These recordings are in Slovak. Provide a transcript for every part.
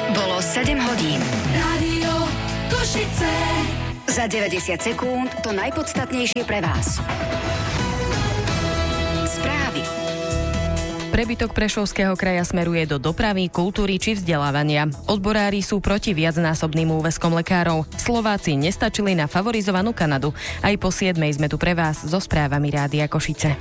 Bolo 7 hodín. Rádio Košice. Za 90 sekúnd to najpodstatnejšie pre vás. Správy. Prebytok Prešovského kraja smeruje do dopravy, kultúry či vzdelávania. Odborári sú proti viacnásobným úväzkom lekárov. Slováci nestačili na favorizovanú Kanadu. Aj po 7 sme tu pre vás so správami Rádia Košice.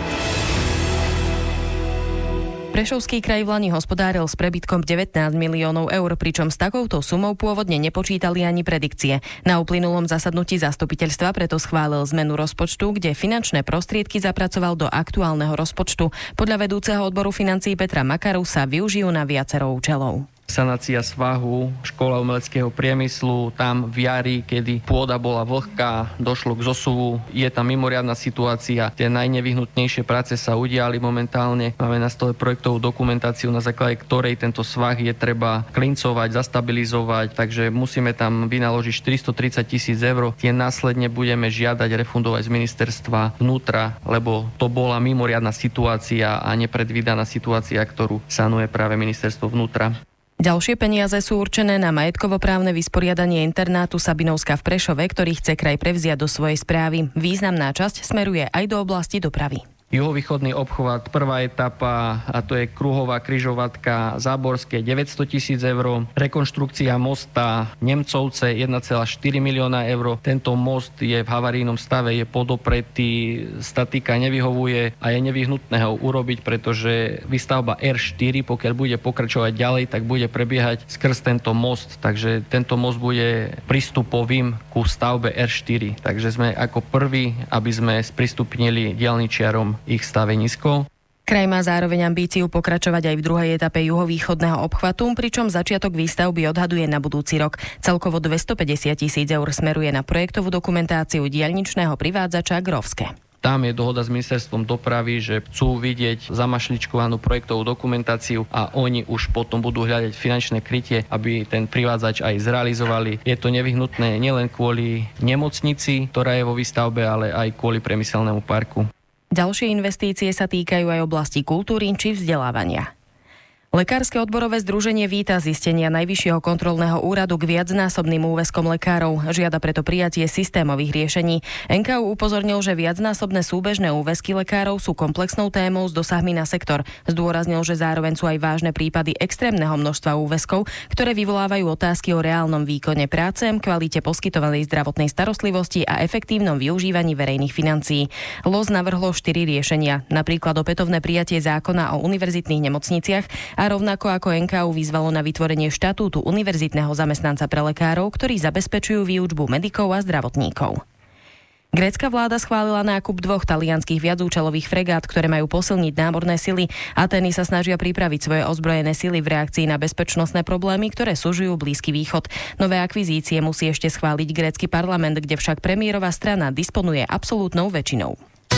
Prešovský kraj v lani hospodáril s prebytkom 19 miliónov eur, pričom s takouto sumou pôvodne nepočítali ani predikcie. Na uplynulom zasadnutí zastupiteľstva preto schválil zmenu rozpočtu, kde finančné prostriedky zapracoval do aktuálneho rozpočtu. Podľa vedúceho odboru financií Petra Makaru sa využijú na viacero účelov. Sanácia svahu, škola umeleckého priemyslu, tam v jari, kedy pôda bola vlhká, došlo k zosuvu, je tam mimoriadna situácia. Tie najnevyhnutnejšie práce sa udiali momentálne. Máme na stole projektovú dokumentáciu, na základe ktorej tento svah je treba klincovať, zastabilizovať, takže musíme tam vynaložiť 430 000 eur. Tie následne budeme žiadať refundovať z ministerstva vnútra, lebo to bola mimoriadna situácia a nepredvídaná situácia, ktorú sanuje práve ministerstvo vnútra. Ďalšie peniaze sú určené na majetkovo-právne vysporiadanie internátu Sabinovska v Prešove, ktorý chce kraj prevziať do svojej správy. Významná časť smeruje aj do oblasti dopravy. Juhovýchodný obchvat, prvá etapa, a to je kruhová križovatka Záborské, 900 000 eur. Rekonštrukcia mosta Nemcovce, 1,4 milióna eur. Tento most je v havarijnom stave, je podopretý, statika nevyhovuje a je nevyhnutné ho urobiť, pretože výstavba R4, pokiaľ bude pokračovať ďalej, tak bude prebiehať skrz tento most. Takže tento most bude prístupovým ku stavbe R4. Takže sme ako prví, aby sme sprístupnili diaľničiarom ich stavenisko. Kraj má zároveň ambíciu pokračovať aj v druhej etape juhovýchodného obchvatu, pričom začiatok výstavby odhaduje na budúci rok. Celkovo 250 000 eur smeruje na projektovú dokumentáciu diaľničného privádzača Grovské. Tam je dohoda s ministerstvom dopravy, že chcú vidieť zamašličkovanú projektovú dokumentáciu a oni už potom budú hľadať finančné krytie, aby ten privádzač aj zrealizovali. Je to nevyhnutné nielen kvôli nemocnici, ktorá je vo výstavbe, ale aj kvôli priemyselnému parku. Ďalšie investície sa týkajú aj oblasti kultúry či vzdelávania. Lekárske odborové združenie víta zistenia Najvyššieho kontrolného úradu k viacnásobným úväzkom lekárov. Žiada preto prijatie systémových riešení. NKÚ upozornil, že viacnásobné súbežné úväzky lekárov sú komplexnou témou s dosahmi na sektor. Zdôraznil, že zároveň sú aj vážne prípady extrémneho množstva úväzkov, ktoré vyvolávajú otázky o reálnom výkone práce, kvalite poskytovanej zdravotnej starostlivosti a efektívnom využívaní verejných financií. LOS navrhlo 4 riešenia, napríklad opätovné prijatie zákona o univerzitných nemocniciach a rovnako ako NKÚ vyzvalo na vytvorenie štatútu univerzitného zamestnanca pre lekárov, ktorí zabezpečujú výučbu medikov a zdravotníkov. Grécka vláda schválila nákup 2 talianskych viacúčelových fregát, ktoré majú posilniť námorné sily. Atény sa snažia pripraviť svoje ozbrojené sily v reakcii na bezpečnostné problémy, ktoré sužujú Blízky východ. Nové akvizície musí ešte schváliť grécky parlament, kde však premiérová strana disponuje absolútnou väčšinou.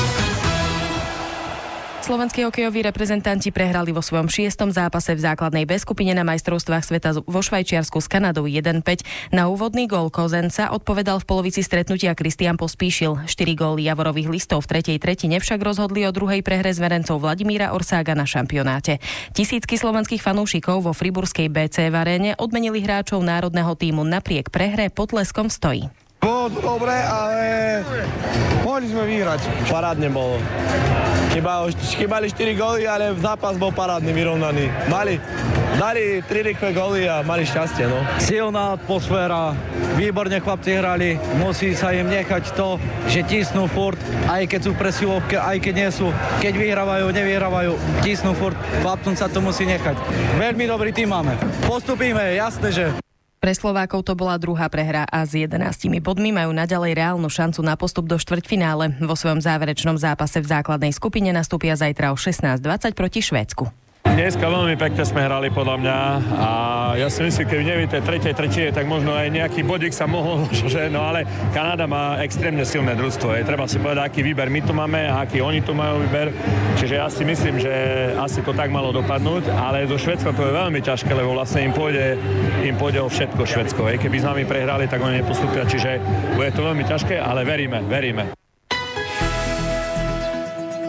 Slovenskí hokejoví reprezentanti prehrali vo svojom 6. zápase v základnej B skupine na majstrovstvách sveta vo Švajčiarsku s Kanadou 1-5. Na úvodný gól Kozenca odpovedal v polovici stretnutia Kristián Pospíšil. 4 góly Javorových listov v tretej tretine však rozhodli o druhej prehre zverencov Vladimíra Orsága na šampionáte. Tisícky slovenských fanúšikov vo friburskej BC v aréne odmenili hráčov národného tímu napriek prehre potleskom v stoji. Bolo to dobré, ale mohli sme vyhrať. Parádne bolo. Chýbali 4 góly, ale zápas bol parádny, vyrovnaný. Dali 3 rýchle góly a mali šťastie, no. Silná atmosféra, výborne chlapci hrali, musí sa im nechať to, že tisnú furt, aj keď sú v presilovke, aj keď nie sú. Keď nevyhrávajú, tisnú furt, chlapcom sa to musí nechať. Veľmi dobrý tým máme. Postupíme, jasné, že... Pre Slovákov to bola druhá prehra a s 11 bodmi majú naďalej reálnu šancu na postup do štvrťfinále. Vo svojom záverečnom zápase v základnej skupine nastúpia zajtra o 16:20 proti Švédsku. Dneska veľmi pekne sme hrali podľa mňa a ja si myslím, keď v tej tretej tretine, tak možno aj nejaký bodík sa mohol, že no ale Kanada má extrémne silné družstvo. Treba si povedať, aký výber my tu máme a aký oni tu majú výber. Čiže ja si myslím, že asi to tak malo dopadnúť, ale zo Švédska to je veľmi ťažké, lebo vlastne im pôjde o všetko Švédsko. Keby s nami prehrali, tak oni nepostúpia, čiže bude to veľmi ťažké, ale veríme. V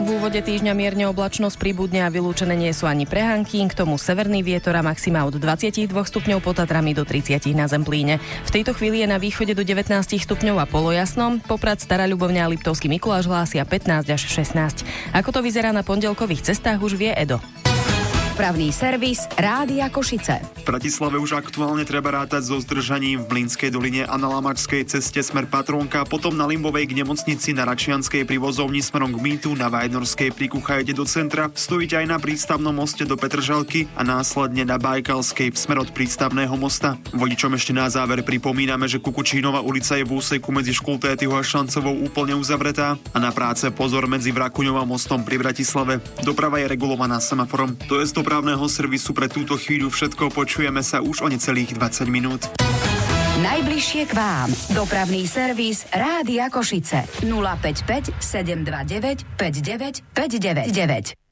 V úvode týždňa mierne oblačnosť pribudne a vylúčené nie sú ani prehánky, k tomu severný vietor a maxima od 22 stupňov pod Tatrami do 30 na Zemplíne. V tejto chvíli je na východe do 19 stupňov a polojasno. Poprad, Stará Ľubovňa a Liptovský Mikuláš hlásia 15 až 16. Ako to vyzerá na pondelkových cestách, už vie Edo. Dopravný servis Rádia Košice. V Bratislave už aktuálne treba rátať so zdržaním v Mlynskej doline a na Lamačskej ceste smer Patrónka, potom na Limbovej k nemocnici, na Račianskej pri vozovni smerom k Mýtu, na Vajnorskej pri Kuchajde do centra, stojíte aj na prístavnom moste do Petržalky a následne na Bajkalskej smer od prístavného mosta. Vodičom ešte na záver pripomíname, že Kukučínova ulica je v úseku medzi Škultétyho a Šancovou úplne uzavretá a na práce pozor medzi Vrakuňou a mostom pri Bratislave. Doprava je regulovaná semaforom. To je z dopravného servisu pre túto chvíľu všetko. Počujeme sa už o necelých 20 minút. Najbližšie k vám. Dopravný servis Rádia Košice. 055 729 59 599.